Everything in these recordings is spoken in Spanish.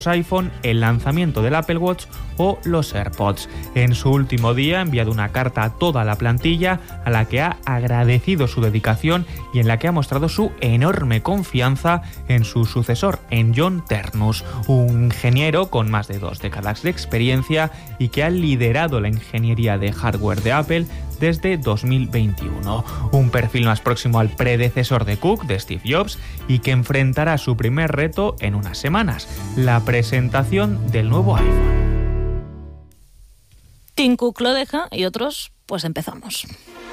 iPhone, el lanzamiento del Apple Watch o los AirPods. En su último día ha enviado una carta a toda la plantilla a la que ha agradecido su dedicación y en la que ha mostrado su enorme confianza en su sucesor, en John Ternus, un ingeniero con más de 2 décadas de experiencia y que ha liderado la ingeniería de hardware de Apple desde 2021. Un perfil más próximo al predecesor de Cook, de Steve Jobs, y que enfrentará su primer reto en unas semanas, la presentación del nuevo iPhone. Tim Cook lo deja y otros, pues empezamos.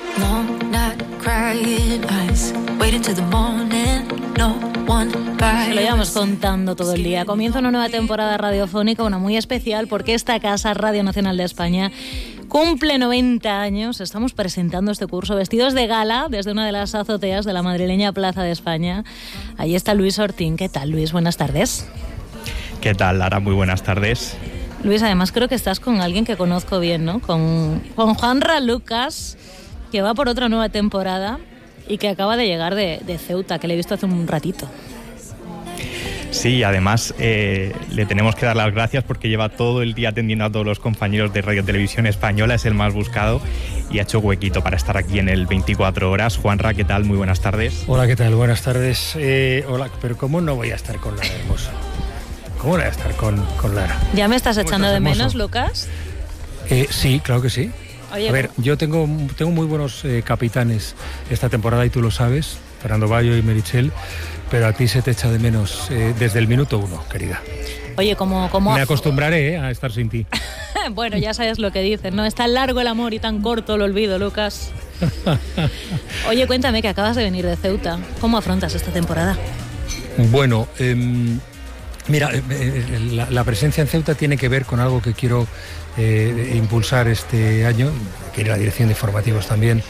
Se lo llevamos contando todo el día. Comienza una nueva temporada radiofónica, una muy especial, porque esta casa, Radio Nacional de España, cumple 90 años. Estamos presentando este curso vestidos de gala desde una de las azoteas de la madrileña Plaza de España. Ahí está Luis Ortín. ¿Qué tal, Luis? Buenas tardes. ¿Qué tal, Lara? Muy buenas tardes. Luis, además creo que estás con alguien que conozco bien, ¿no? Con Juanra Lucas, que va por otra nueva temporada y que acaba de llegar de Ceuta, que le he visto hace un ratito. Sí, además le tenemos que dar las gracias porque lleva todo el día atendiendo a todos los compañeros de Radio Televisión Española, es el más buscado y ha hecho huequito para estar aquí en el 24 horas. Juanra, ¿qué tal? Muy buenas tardes. Hola, ¿qué tal? Buenas tardes. Hola, pero ¿cómo no voy a estar con Lara Hermoso? ¿Cómo voy a estar con Lara? ¿Ya me estás echando de menos, Lucas? Sí, claro que sí. Oye, a ver, yo tengo muy buenos capitanes esta temporada y tú lo sabes, Fernando Bayo y Meritxell, pero a ti se te echa de menos desde el minuto 1, querida. Oye, ¿cómo me acostumbraré a estar sin ti. Bueno, ya sabes lo que dicen, ¿no? Es tan largo el amor y tan corto el olvido, Lucas. Oye, cuéntame, que acabas de venir de Ceuta. ¿Cómo afrontas esta temporada? Bueno, mira, la presencia en Ceuta tiene que ver con algo que quiero impulsar este año, que la dirección de informativos también,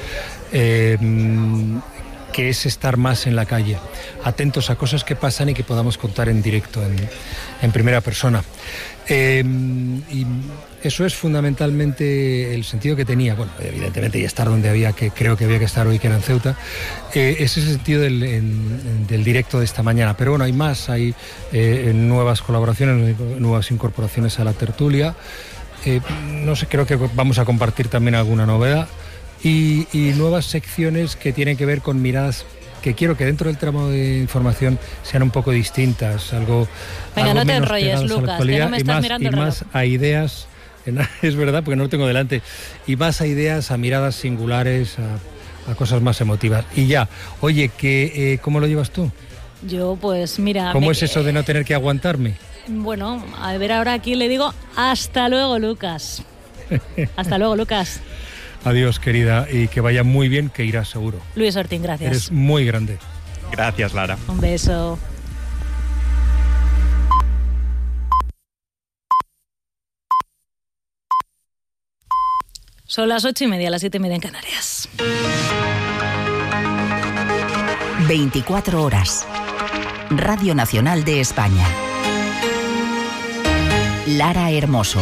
que es estar más en la calle, atentos a cosas que pasan y que podamos contar en directo, en primera persona. Y eso es fundamentalmente el sentido que tenía, bueno, evidentemente y estar donde creo que había que estar hoy, que era en Ceuta, ese sentido del directo de esta mañana. Pero bueno, hay más, hay nuevas colaboraciones, nuevas incorporaciones a la tertulia, no sé, creo que vamos a compartir también alguna novedad y nuevas secciones que tienen que ver con miradas que quiero que dentro del tramo de información sean un poco distintas, algo no te menos enrolles, Lucas, que no me estás mirando el reloj. Más a ideas, es verdad, porque no lo tengo delante, y más a ideas, a miradas singulares, a cosas más emotivas. Y ya, oye, ¿cómo lo llevas tú? Yo, pues mira... ¿Cómo es eso de no tener que aguantarme? Bueno, a ver ahora aquí le digo hasta luego, Lucas. Hasta luego, Lucas. Adiós, querida, y que vaya muy bien, que irás seguro. Luis Ortín, gracias. Eres muy grande. Gracias, Lara. Un beso. Son las 8:30, las 7:30 en Canarias. 24 horas. Radio Nacional de España. Lara Hermoso.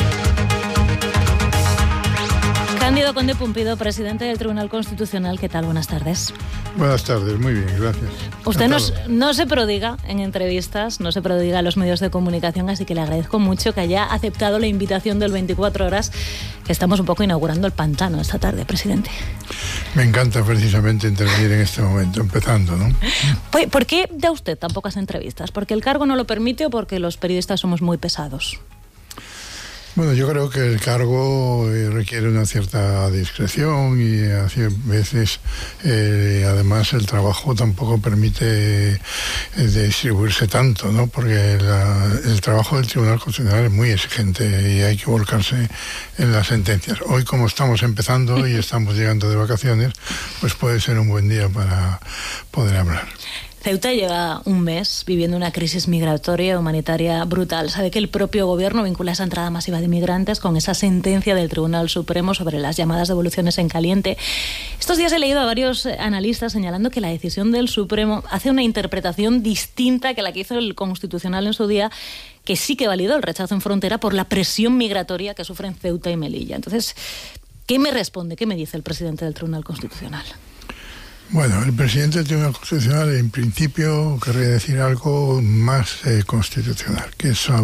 Cándido Conde Pumpido, presidente del Tribunal Constitucional. ¿Qué tal? Buenas tardes. Buenas tardes, muy bien, gracias. Usted no se prodiga en entrevistas, no se prodiga en los medios de comunicación, así que le agradezco mucho que haya aceptado la invitación del 24 horas, que estamos un poco inaugurando el pantano esta tarde, presidente. Me encanta precisamente intervenir en este momento, empezando, ¿no? ¿Por qué da usted tan pocas entrevistas? ¿Porque el cargo no lo permite o porque los periodistas somos muy pesados? Bueno, yo creo que el cargo requiere una cierta discreción y a veces, además, el trabajo tampoco permite distribuirse tanto, ¿no? Porque el trabajo del Tribunal Constitucional es muy exigente y hay que volcarse en las sentencias. Hoy, como estamos empezando y estamos llegando de vacaciones, pues puede ser un buen día para poder hablar. Ceuta lleva un mes viviendo una crisis migratoria y humanitaria brutal. Sabe que el propio gobierno vincula esa entrada masiva de migrantes con esa sentencia del Tribunal Supremo sobre las llamadas devoluciones en caliente. Estos días he leído a varios analistas señalando que la decisión del Supremo hace una interpretación distinta que la que hizo el Constitucional en su día, que sí que validó el rechazo en frontera por la presión migratoria que sufren Ceuta y Melilla. Entonces, ¿qué me responde? ¿Qué me dice el presidente del Tribunal Constitucional? Bueno, el presidente del Tribunal Constitucional en principio querría decir algo más constitucional, que es